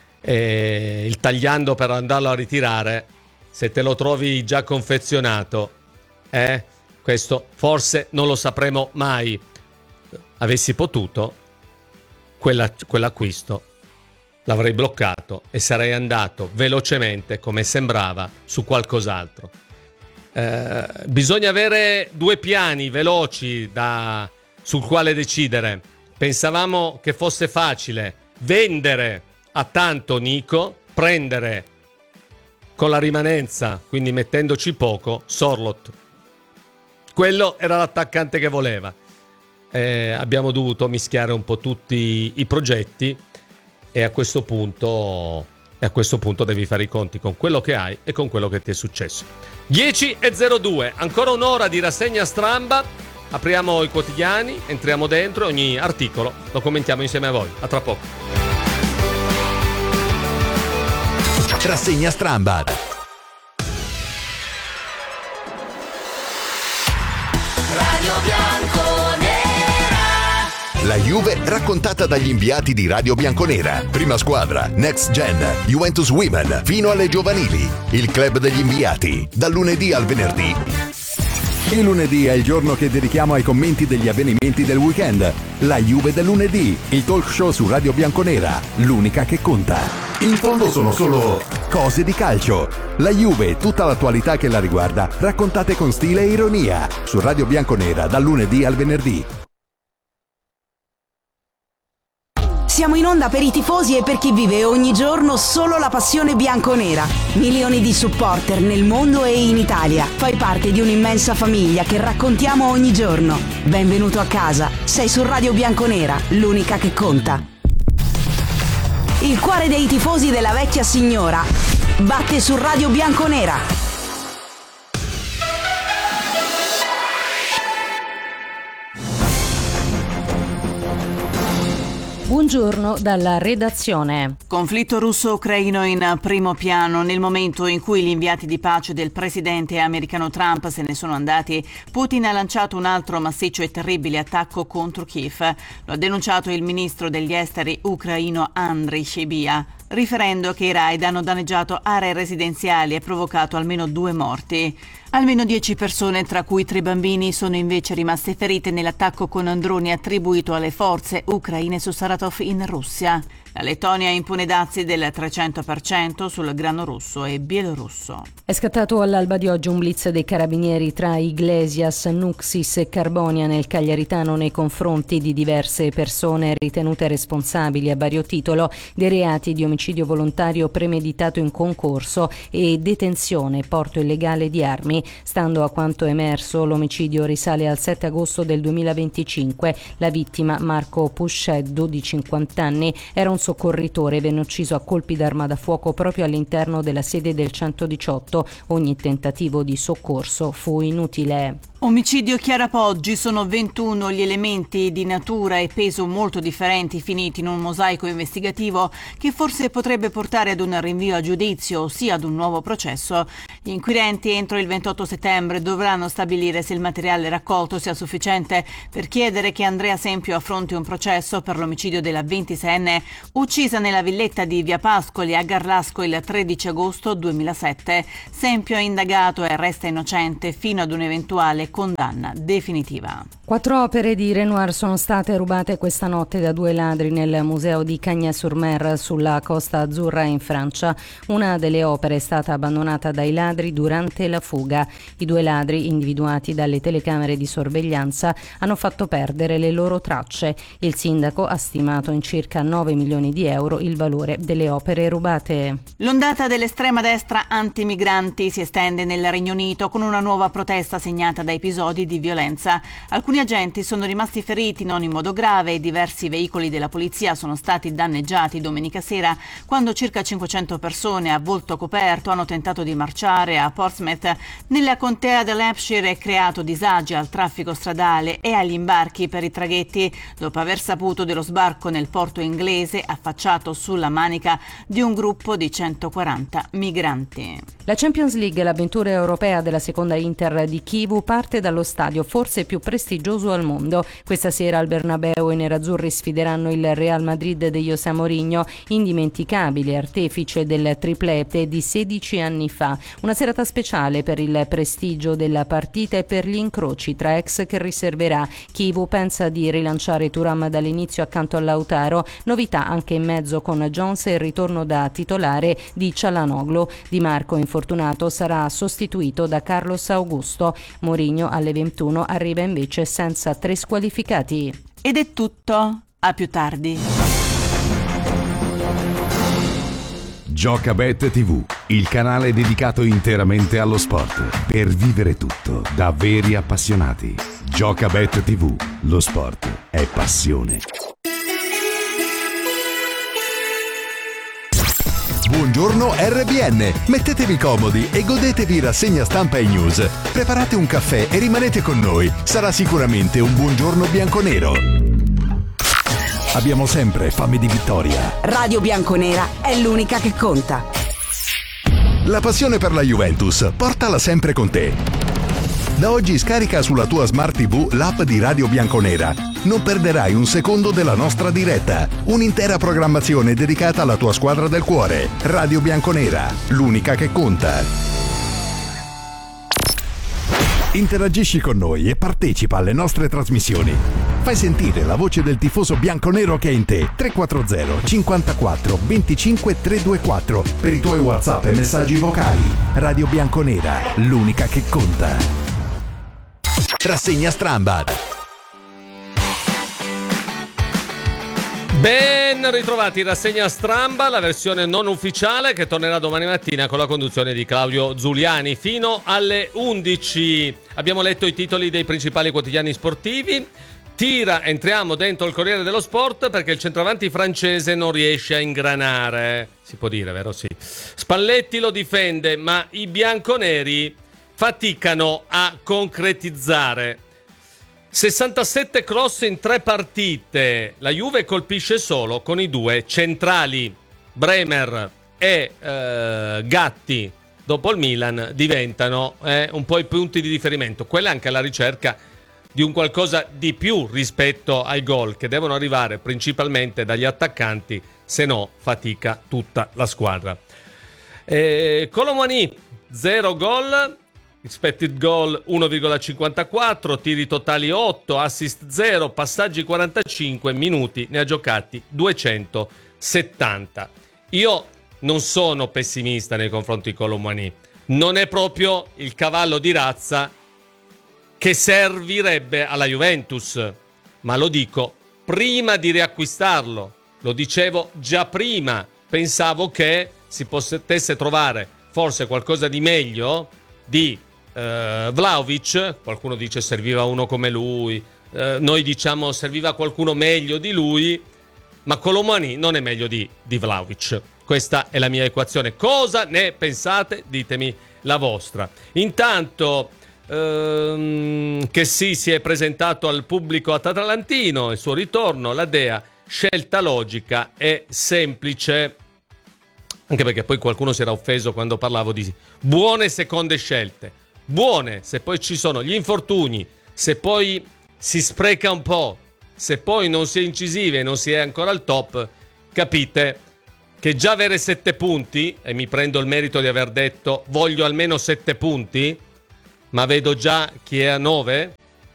e il tagliando per andarlo a ritirare. Se te lo trovi già confezionato, eh, questo forse non lo sapremo mai. Avessi potuto, quella, quell'acquisto l'avrei bloccato e sarei andato velocemente, come sembrava, su qualcos'altro. Eh, bisogna avere due piani veloci da, sul quale decidere. Pensavamo che fosse facile vendere a tanto Nico, prendere con la rimanenza, quindi mettendoci poco, Sorloth. Quello era l'attaccante che voleva. Eh, abbiamo dovuto mischiare un po' tutti i progetti e a questo punto... E a questo punto devi fare i conti con quello che hai e con quello che ti è successo. dieci e zero due, ancora un'ora di rassegna stramba. Apriamo i quotidiani, entriamo dentro e ogni articolo lo commentiamo insieme a voi. A tra poco. Rassegna stramba. Radio Bianconera. La Juve raccontata dagli inviati di Radio Bianconera. Prima squadra, Next Gen, Juventus Women, fino alle giovanili. Il club degli inviati, dal lunedì al venerdì. Il lunedì è il giorno che dedichiamo ai commenti degli avvenimenti del weekend. La Juve del lunedì, il talk show su Radio Bianconera, l'unica che conta. In fondo sono solo cose di calcio. La Juve e tutta l'attualità che la riguarda, raccontate con stile e ironia. Su Radio Bianconera, dal lunedì al venerdì. Siamo in onda per i tifosi e per chi vive ogni giorno solo la passione bianconera. Milioni di supporter nel mondo e in Italia. Fai parte di un'immensa famiglia che raccontiamo ogni giorno. Benvenuto a casa. Sei su Radio Bianconera, l'unica che conta. Il cuore dei tifosi della vecchia signora batte su Radio Bianconera. Buongiorno dalla redazione. Conflitto russo-ucraino in primo piano. Nel momento in cui gli inviati di pace del presidente americano Trump se ne sono andati, Putin ha lanciato un altro massiccio e terribile attacco contro Kiev. Lo ha denunciato il ministro degli esteri ucraino Andriy Sybiha, riferendo che i raid hanno danneggiato aree residenziali e provocato almeno due morti. Almeno dieci persone, tra cui tre bambini, sono invece rimaste ferite nell'attacco con droni attribuito alle forze ucraine su Saratov in Russia. La Lettonia impone dazi del trecento per cento sul grano russo e bielorusso. È scattato all'alba di oggi un blitz dei carabinieri tra Iglesias, Nuxis e Carbonia nel Cagliaritano nei confronti di diverse persone ritenute responsabili a vario titolo dei reati di omicidio volontario premeditato in concorso e detenzione e porto illegale di armi. Stando a quanto emerso, l'omicidio risale al sette agosto del duemilaventicinque. La vittima, Marco Pusceddu, di cinquanta anni, era un soccorritore, venne ucciso a colpi d'arma da fuoco proprio all'interno della sede del centodiciotto. Ogni tentativo di soccorso fu inutile. Omicidio Chiara Poggi, sono ventuno gli elementi di natura e peso molto differenti finiti in un mosaico investigativo che forse potrebbe portare ad un rinvio a giudizio, ossia ad un nuovo processo. Gli inquirenti entro il ventotto settembre dovranno stabilire se il materiale raccolto sia sufficiente per chiedere che Andrea Sempio affronti un processo per l'omicidio della ventiseienne uccisa nella villetta di Via Pascoli a Garlasco il tredici agosto duemilasette. Sempio è indagato e resta innocente fino ad un'eventuale condanna definitiva. Quattro opere di Renoir sono state rubate questa notte da due ladri nel museo di Cagnes-sur-Mer sulla Costa Azzurra in Francia. Una delle opere è stata abbandonata dai ladri durante la fuga. I due ladri, individuati dalle telecamere di sorveglianza, hanno fatto perdere le loro tracce. Il sindaco ha stimato in circa nove milioni di euro il valore delle opere rubate. L'ondata dell'estrema destra antimigranti si estende nel Regno Unito con una nuova protesta segnata da episodi di violenza. Alcuni agenti sono rimasti feriti non in modo grave e diversi veicoli della polizia sono stati danneggiati domenica sera quando circa cinquecento persone a volto coperto hanno tentato di marciare a Portsmouth nella contea dell'Hampshire e creato disagi al traffico stradale e agli imbarchi per i traghetti dopo aver saputo dello sbarco nel porto inglese affacciato sulla Manica di un gruppo di centoquaranta migranti. La Champions League, l'avventura europea della seconda Inter di Chivu, parte dallo stadio forse più prestigioso al mondo. Questa sera al Bernabeu i nerazzurri sfideranno il Real Madrid di José Mourinho, indimenticabile artefice del triplete di sedici anni fa. Una serata speciale per il prestigio della partita e per gli incroci tra ex che riserverà. Chivu pensa di rilanciare Thuram dall'inizio accanto a Lautaro, novità anche in mezzo con Jones e il ritorno da titolare di Çalhanoğlu. Di Marco, infortunato, sarà sostituito da Carlos Augusto. Mourinho alle ventuno arriva invece senza tre squalificati. Ed è tutto, a più tardi. Giocabet tivù, il canale dedicato interamente allo sport, per vivere tutto da veri appassionati. Giocabet tivù, lo sport è passione. Buongiorno R B N, mettetevi comodi e godetevi rassegna stampa e news. Preparate un caffè e rimanete con noi, sarà sicuramente un buongiorno bianconero. Abbiamo sempre fame di vittoria. Radio Bianconera è l'unica che conta. La passione per la Juventus, portala sempre con te. Da oggi scarica sulla tua Smart tivù l'app di Radio Bianconera. Non perderai un secondo della nostra diretta. Un'intera programmazione dedicata alla tua squadra del cuore. Radio Bianconera, l'unica che conta. Interagisci con noi e partecipa alle nostre trasmissioni. Fai sentire la voce del tifoso bianconero che è in te. tre quattro zero cinquantaquattro venticinque trecentoventiquattro per i tuoi WhatsApp e messaggi vocali. Radio Bianconera, l'unica che conta. Rassegna Stramba. Ben ritrovati, rassegna Stramba, la versione non ufficiale che tornerà domani mattina con la conduzione di Claudio Zuliani fino alle undici. Abbiamo letto i titoli dei principali quotidiani sportivi. Tira, entriamo dentro il Corriere dello Sport perché il centravanti francese non riesce a ingranare. Si può dire, vero? Sì. Spalletti lo difende, ma i bianconeri faticano a concretizzare. sessantasette cross in tre partite. La Juve colpisce solo con i due centrali. Bremer e eh, Gatti, dopo il Milan, diventano eh, un po' i punti di riferimento. Quella è anche la ricerca di un qualcosa di più rispetto ai gol che devono arrivare principalmente dagli attaccanti, se no fatica tutta la squadra. Eh, Kolo Muani, zero gol. Expected goal uno virgola cinquantaquattro, tiri totali otto, assist zero, passaggi quarantacinque, minuti ne ha giocati duecentosettanta. Io non sono pessimista nei confronti di Kolo Muani, non è proprio il cavallo di razza che servirebbe alla Juventus, ma lo dico prima di riacquistarlo, lo dicevo già prima, pensavo che si potesse trovare forse qualcosa di meglio di Uh, Vlahovic. Qualcuno dice serviva uno come lui, uh, noi diciamo serviva qualcuno meglio di lui, ma Kolo Muani non è meglio di, di Vlahovic. Questa è la mia equazione. Cosa ne pensate? Ditemi la vostra. Intanto um, che sì, si è presentato al pubblico atalantino, il suo ritorno, la Dea, scelta logica e semplice, anche perché poi qualcuno si era offeso quando parlavo di buone seconde scelte. Buone, se poi ci sono gli infortuni, se poi si spreca un po', se poi non si è incisivi e non si è ancora al top, capite che già avere sette punti, e mi prendo il merito di aver detto voglio almeno sette punti, ma vedo già chi è a nove,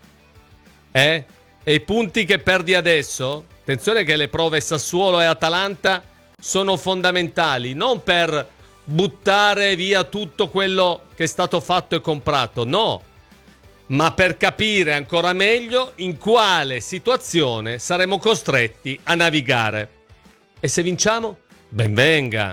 eh? E i punti che perdi adesso, attenzione che le prove Sassuolo e Atalanta sono fondamentali, non per buttare via tutto quello che è stato fatto e comprato, no, ma per capire ancora meglio in quale situazione saremo costretti a navigare. E se vinciamo? Ben venga.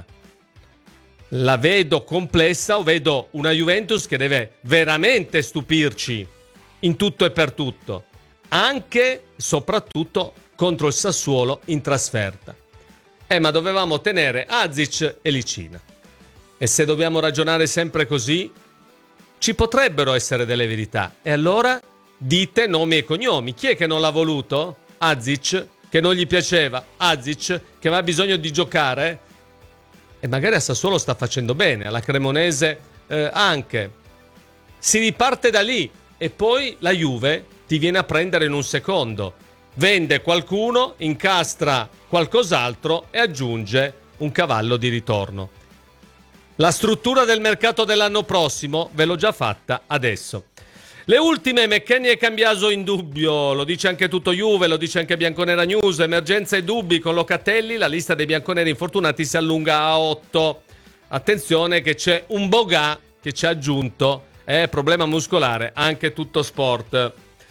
La vedo complessa, o vedo una Juventus che deve veramente stupirci in tutto e per tutto, anche e soprattutto contro il Sassuolo in trasferta. Eh, ma dovevamo tenere Azic e Licina. E se dobbiamo ragionare sempre così, ci potrebbero essere delle verità. E allora dite nomi e cognomi. Chi è che non l'ha voluto? Azic, che non gli piaceva. Azic, che aveva bisogno di giocare. E magari a Sassuolo sta facendo bene, alla Cremonese eh, anche. Si riparte da lì e poi la Juve ti viene a prendere in un secondo. Vende qualcuno, incastra qualcos'altro e aggiunge un cavallo di ritorno. La struttura del mercato dell'anno prossimo ve l'ho già fatta adesso. Le ultime, McKennie e Cambiaso in dubbio, lo dice anche tutto Juve, lo dice anche Bianconera News, emergenza e dubbi con Locatelli, la lista dei bianconeri infortunati si allunga a otto. Attenzione che c'è un Boga che ci ha aggiunto, è problema muscolare, anche tutto sport.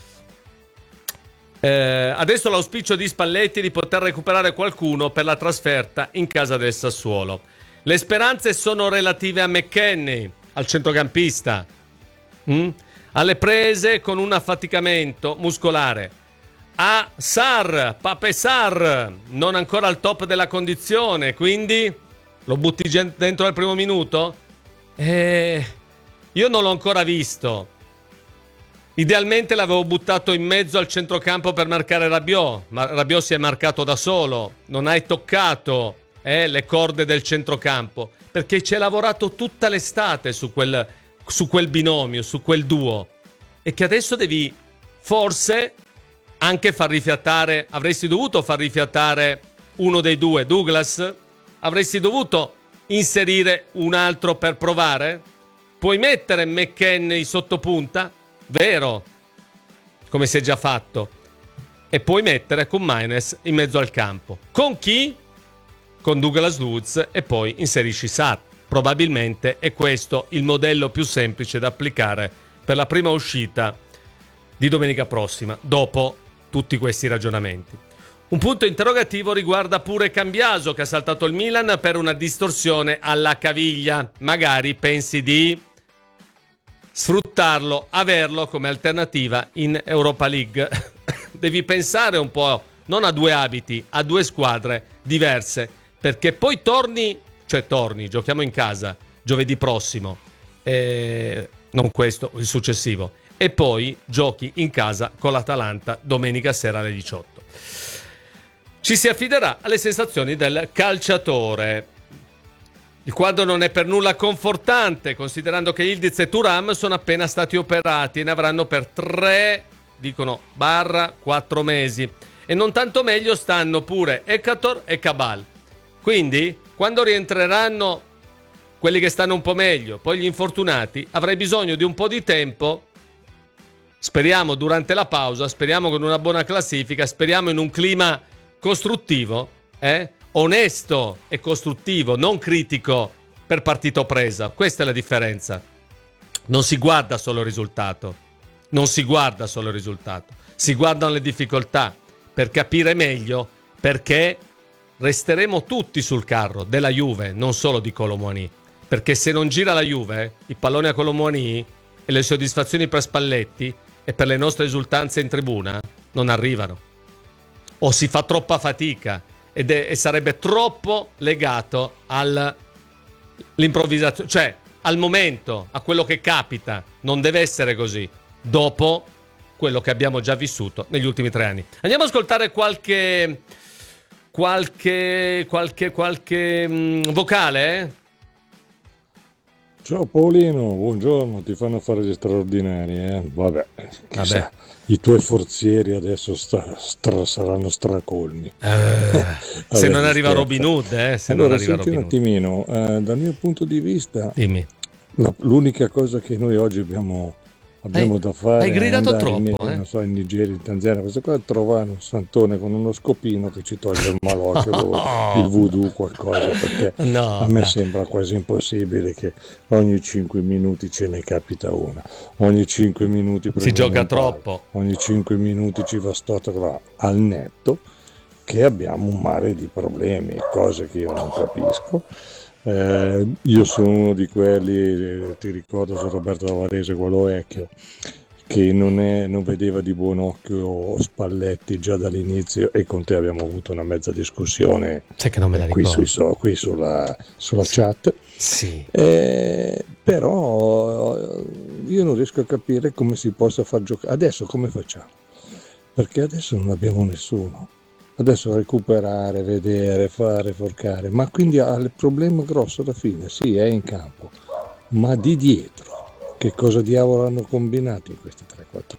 Eh, adesso l'auspicio di Spalletti è di poter recuperare qualcuno per la trasferta in casa del Sassuolo. Le speranze sono relative a McKennie, al centrocampista, mm? alle prese con un affaticamento muscolare, a Sarr, Pape Sarr, non ancora al top della condizione, quindi lo butti dentro al primo minuto? Eh, io non l'ho ancora visto. Idealmente l'avevo buttato in mezzo al centrocampo per marcare Rabiot, ma Rabiot si è marcato da solo, non hai toccato eh, le corde del centrocampo, perché ci hai lavorato tutta l'estate su quel, su quel binomio, su quel duo, e che adesso devi forse anche far rifiatare, avresti dovuto far rifiatare uno dei due, Douglas, avresti dovuto inserire un altro per provare, puoi mettere McKennie sotto punta, vero, come si è già fatto, e puoi mettere con Maines in mezzo al campo. Con chi? Con Douglas Luiz, e poi inserisci Sarr. Probabilmente è questo il modello più semplice da applicare per la prima uscita di domenica prossima, dopo tutti questi ragionamenti. Un punto interrogativo riguarda pure Cambiaso, che ha saltato il Milan per una distorsione alla caviglia. Magari pensi di sfruttarlo, averlo come alternativa in Europa League. Devi pensare un po', non a due abiti, a due squadre diverse, perché poi torni, cioè torni, giochiamo in casa giovedì prossimo, eh, non questo, il successivo, e poi giochi in casa con l'Atalanta domenica sera alle diciotto. Ci si affiderà alle sensazioni del calciatore. Il quadro non è per nulla confortante, considerando che Yildiz e Thuram sono appena stati operati e ne avranno per tre, dicono, barra quattro mesi. E non tanto meglio stanno pure Ekator e Cabal. Quindi, quando rientreranno quelli che stanno un po' meglio, poi gli infortunati, avrai bisogno di un po' di tempo. Speriamo durante la pausa, speriamo con una buona classifica, speriamo in un clima costruttivo, eh? onesto e costruttivo, non critico per partito presa. Questa è la differenza. Non si guarda solo il risultato, non si guarda solo il risultato, si guardano le difficoltà per capire meglio perché resteremo tutti sul carro della Juve, non solo di Kolo Muani, perché se non gira la Juve, i palloni a Kolo Muani e le soddisfazioni per Spalletti e per le nostre esultanze in tribuna non arrivano, o si fa troppa fatica ed è, e sarebbe troppo legato all'improvvisazione, cioè al momento, a quello che capita. Non deve essere così. Dopo quello che abbiamo già vissuto negli ultimi tre anni. Andiamo ad ascoltare qualche qualche qualche qualche mh, vocale, eh? Ciao Paolino, buongiorno, ti fanno fare gli straordinari, eh? Vabbè, chissà, Vabbè. i tuoi forzieri adesso sta, stra, saranno stracolmi. Eh, se non arriva scherzo. Robin Hood, eh? Se allora, non arriva senti Robin un Hood. attimino, eh, dal mio punto di vista, Dimmi. la- l'unica cosa che noi oggi abbiamo, abbiamo Hai- da fare hai gridato è andare in, troppo, eh? non so, in Nigeria, in Tanzania, questo qua, trovare un santone con uno scopino che ci toglie il malocchio, il voodoo, qualcosa, perché No, a me dai. sembra quasi impossibile che ogni cinque minuti ce ne capita una, ogni cinque minuti Si prendiamo gioca un palo, troppo. ogni cinque minuti ci va stotogra al netto, che abbiamo un mare di problemi, cose che io non capisco. Eh, io sono uno di quelli, eh, ti ricordo su Roberto Davarese, quello vecchio, che non, è, non vedeva di buon occhio Spalletti già dall'inizio, e con te abbiamo avuto una mezza discussione Sai che non me la qui, ricordo. sui so- qui sulla, sulla chat. Sì. Eh, però eh, io non riesco a capire come si possa far giocare. Adesso come facciamo? Perché adesso non abbiamo nessuno. Adesso recuperare, vedere, fare, forcare. Ma quindi ha il problema grosso alla fine, sì, è in campo. Ma di dietro, che cosa diavolo hanno combinato in questi tre quattro?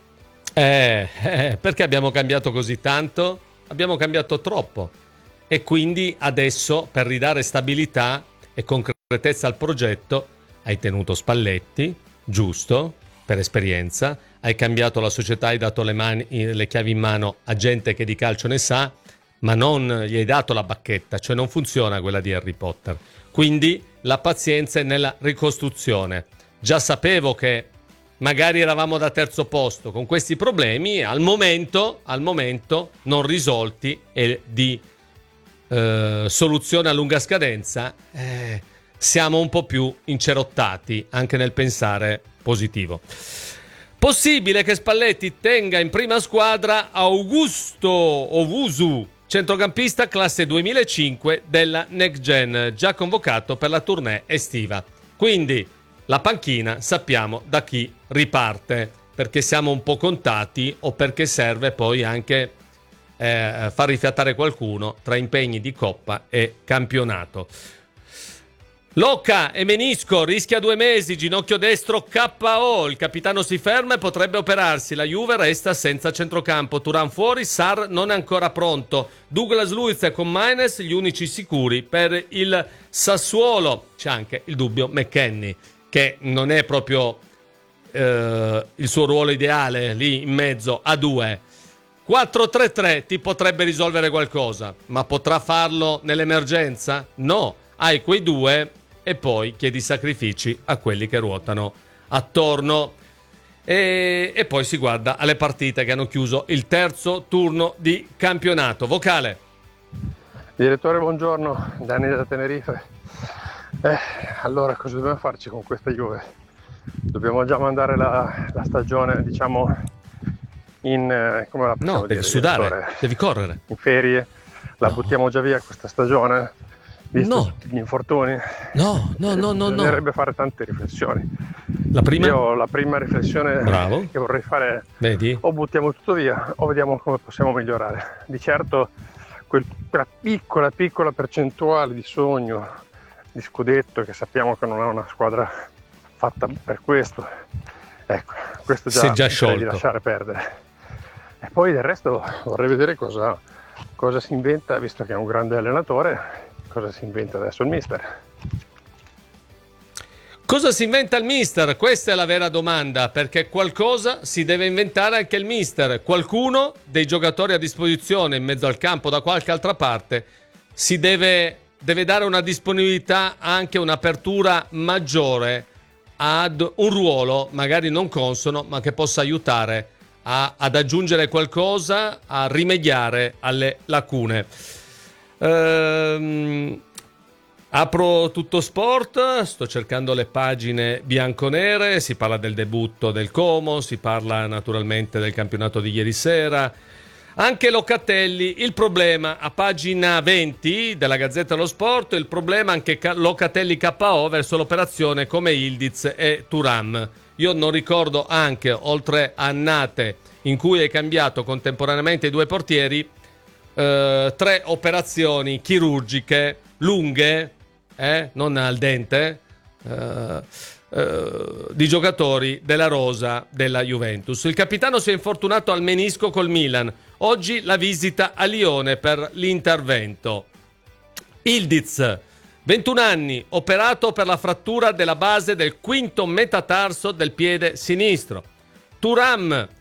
Eh, eh, perché abbiamo cambiato così tanto? Abbiamo cambiato troppo. E quindi adesso, per ridare stabilità e concretezza al progetto, hai tenuto Spalletti, giusto, per esperienza, hai cambiato la società, hai dato le, mani, le chiavi in mano a gente che di calcio ne sa, ma non gli hai dato la bacchetta, cioè non funziona quella di Harry Potter. Quindi la pazienza è nella ricostruzione. Già sapevo che magari eravamo da terzo posto con questi problemi, al momento, al momento non risolti e di eh, soluzione a lunga scadenza, eh, siamo un po' più incerottati anche nel pensare positivo. Possibile che Spalletti tenga in prima squadra Augusto Owusu, centrocampista classe duemilacinque della Next Gen, già convocato per la tournée estiva. Quindi la panchina sappiamo da chi riparte, perché siamo un po' contati o perché serve poi anche eh, far rifiatare qualcuno tra impegni di Coppa e campionato. Locca e menisco, rischia due mesi, ginocchio destro K O, il capitano si ferma e potrebbe operarsi, la Juve resta senza centrocampo, Thuram fuori, Sarr non è ancora pronto, Douglas Luiz con Maines gli unici sicuri per il Sassuolo, c'è anche il dubbio McKennie, che non è proprio eh, il suo ruolo ideale lì in mezzo a due. quattro tre tre ti potrebbe risolvere qualcosa, ma potrà farlo nell'emergenza? No, hai quei due e poi chiedi sacrifici a quelli che ruotano attorno. E, e poi si guarda alle partite che hanno chiuso il terzo turno di campionato. Vocale. Direttore, buongiorno, Dani da Tenerife. Eh, allora, cosa dobbiamo farci con questa Juve? Dobbiamo già mandare la, la stagione, diciamo, in... Eh, come la possiamo No, devi dire, sudare, direttore? devi correre. In ferie? La buttiamo già via questa stagione? Visto No. tutti gli infortuni? No, no, no, no, no. Bisognerebbe fare tante riflessioni. La prima? Io la prima riflessione Bravo. che vorrei fare è: Vedi? o buttiamo tutto via o vediamo come possiamo migliorare. Di certo quel- quella piccola piccola percentuale di sogno di scudetto, che sappiamo che non è una squadra fatta per questo, ecco, questo già, Si è già direi sciolto. di lasciare perdere. E poi del resto vorrei vedere cosa, cosa si inventa, visto che è un grande allenatore, cosa si inventa adesso il mister. Cosa si inventa il mister? Questa è la vera domanda, perché qualcosa si deve inventare anche il mister. Qualcuno dei giocatori a disposizione in mezzo al campo da qualche altra parte si deve, deve dare una disponibilità, anche un'apertura maggiore ad un ruolo magari non consono, ma che possa aiutare a, ad aggiungere qualcosa, a rimediare alle lacune. Ehm... Apro Tutto Sport, sto cercando le pagine bianconere, si parla del debutto del Como, si parla naturalmente del campionato di ieri sera, anche Locatelli. Il problema a pagina venti della Gazzetta dello Sport, il problema anche Locatelli K O verso l'operazione come Ildiz e Thuram. io non ricordo anche, oltre a annate in cui hai cambiato contemporaneamente i due portieri, eh, tre operazioni chirurgiche lunghe, eh, non al dente, eh, eh, di giocatori della rosa della Juventus. Il capitano si è infortunato al menisco col Milan. Oggi la visita a Lione per l'intervento. Ildiz, ventuno anni, operato per la frattura della base del quinto metatarso del piede sinistro. Thuram,